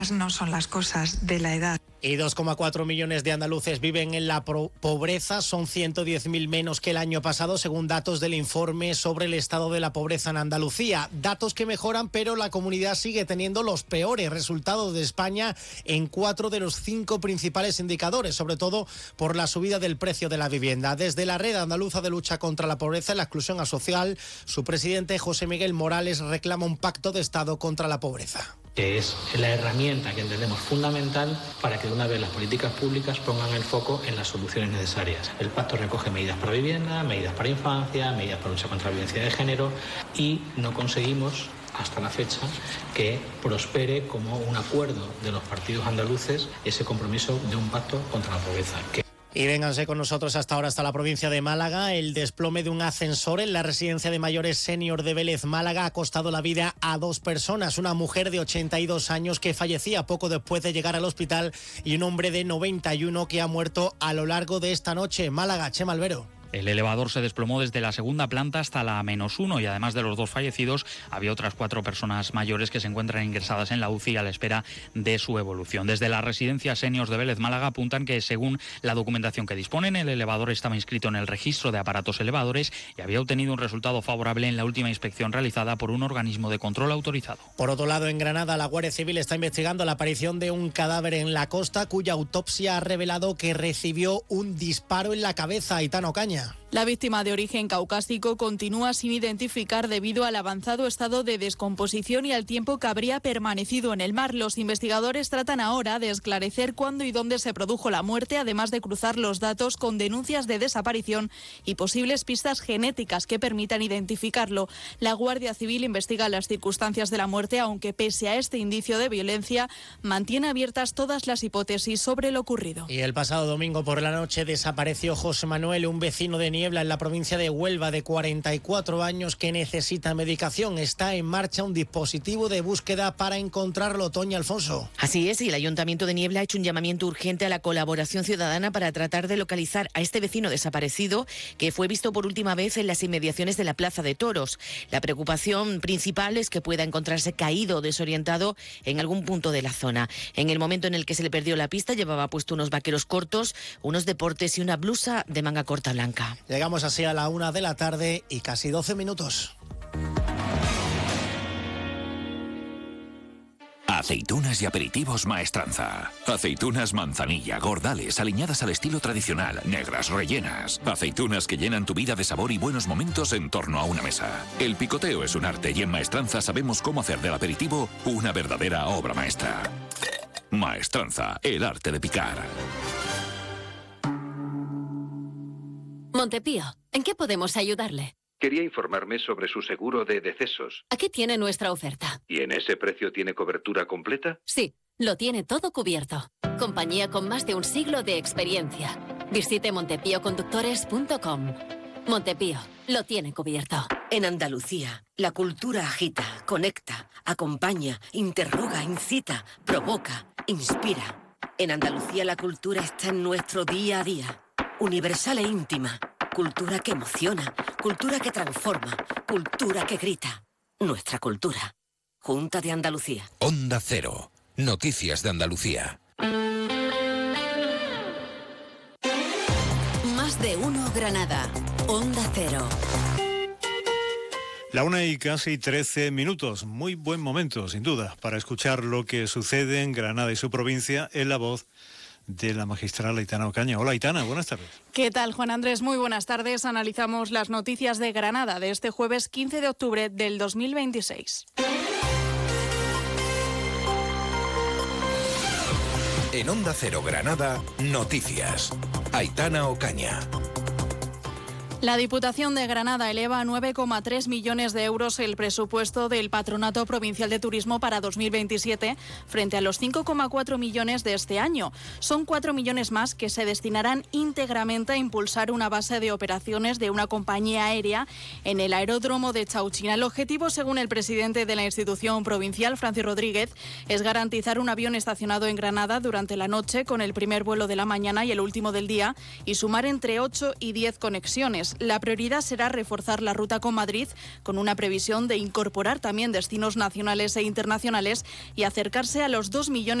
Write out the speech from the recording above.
no son las cosas de la edad. Y 2,4 millones de andaluces viven en la pobreza, son 110.000 menos que el año pasado, según datos del informe sobre el estado de la pobreza en Andalucía. Datos que mejoran, pero la comunidad sigue teniendo los peores resultados de España en 4 de los 5 principales indicadores, sobre todo por la subida del precio de la vivienda. Desde la Red Andaluza de Lucha contra la Pobreza y la Exclusión Social, su presidente José Miguel Morales reclama un pacto de Estado contra la pobreza, que es la herramienta que entendemos fundamental para que de una vez las políticas públicas pongan el foco en las soluciones necesarias. El pacto recoge medidas para vivienda, medidas para infancia, medidas para lucha contra la violencia de género, y no conseguimos hasta la fecha que prospere como un acuerdo de los partidos andaluces ese compromiso de un pacto contra la pobreza. Y vénganse con nosotros hasta ahora, hasta la provincia de Málaga. El desplome de un ascensor en la residencia de mayores senior de Vélez, Málaga, ha costado la vida a 2 personas. Una mujer de 82 años que fallecía poco después de llegar al hospital y un hombre de 91 que ha muerto a lo largo de esta noche. Málaga, Chema Albero. El elevador se desplomó desde la segunda planta hasta la -1 y además de los 2 fallecidos había otras 4 personas mayores que se encuentran ingresadas en la UCI a la espera de su evolución. Desde la residencia Seniors de Vélez, Málaga, apuntan que según la documentación que disponen, el elevador estaba inscrito en el registro de aparatos elevadores y había obtenido un resultado favorable en la última inspección realizada por un organismo de control autorizado. Por otro lado, en Granada, la Guardia Civil está investigando la aparición de un cadáver en la costa cuya autopsia ha revelado que recibió un disparo en la cabeza. Aitana Ocaña. La víctima, de origen caucásico, continúa sin identificar debido al avanzado estado de descomposición y al tiempo que habría permanecido en el mar. Los investigadores tratan ahora de esclarecer cuándo y dónde se produjo la muerte, además de cruzar los datos con denuncias de desaparición y posibles pistas genéticas que permitan identificarlo. La Guardia Civil investiga las circunstancias de la muerte, aunque pese a este indicio de violencia, mantiene abiertas todas las hipótesis sobre lo ocurrido. Y el pasado domingo por la noche desapareció José Manuel, un vecino de Niebla en la provincia de Huelva, de 44 años, que necesita medicación. Está en marcha un dispositivo de búsqueda para encontrarlo. Toña Alfonso. Así es, y el Ayuntamiento de Niebla ha hecho un llamamiento urgente a la colaboración ciudadana para tratar de localizar a este vecino desaparecido que fue visto por última vez en las inmediaciones de la Plaza de Toros. La preocupación principal es que pueda encontrarse caído o desorientado en algún punto de la zona. En el momento en el que se le perdió la pista, llevaba puesto unos vaqueros cortos, unos deportes y una blusa de manga corta blanca. Llegamos así a la 1 de la tarde y casi 12 minutos. Aceitunas y aperitivos Maestranza. Aceitunas manzanilla, gordales, aliñadas al estilo tradicional, negras, rellenas. Aceitunas que llenan tu vida de sabor y buenos momentos en torno a una mesa. El picoteo es un arte y en Maestranza sabemos cómo hacer del aperitivo una verdadera obra maestra. Maestranza, el arte de picar. Montepío, ¿en qué podemos ayudarle? Quería informarme sobre su seguro de decesos. Aquí tiene nuestra oferta. ¿Y en ese precio tiene cobertura completa? Sí, lo tiene todo cubierto. Compañía con más de un siglo de experiencia. Visite montepíoconductores.com. Montepío, lo tiene cubierto. En Andalucía, la cultura agita, conecta, acompaña, interroga, incita, provoca, inspira. En Andalucía la cultura está en nuestro día a día. Universal e íntima. Cultura que emociona, cultura que transforma, cultura que grita. Nuestra cultura. Junta de Andalucía. Onda Cero. Noticias de Andalucía. Más de uno Granada. Onda Cero. La 1:13. Muy buen momento, sin duda, para escuchar lo que sucede en Granada y su provincia en la voz de la magistral Aitana Ocaña. Hola, Aitana, buenas tardes. ¿Qué tal, Juan Andrés? Muy buenas tardes. Analizamos las noticias de Granada de este jueves 15 de octubre del 2026. En Onda Cero Granada, noticias. Aitana Ocaña. La Diputación de Granada eleva a 9,3 millones de euros el presupuesto del Patronato Provincial de Turismo para 2027 frente a los 5,4 millones de este año. Son 4 millones más que se destinarán íntegramente a impulsar una base de operaciones de una compañía aérea en el aeródromo de Chauchina. El objetivo, según el presidente de la institución provincial, Francis Rodríguez, es garantizar un avión estacionado en Granada durante la noche con el primer vuelo de la mañana y el último del día y sumar entre 8 y 10 conexiones. regiones. La prioridad será reforzar la ruta con Madrid, con una previsión de incorporar también destinos nacionales e internacionales y acercarse a los 2 millones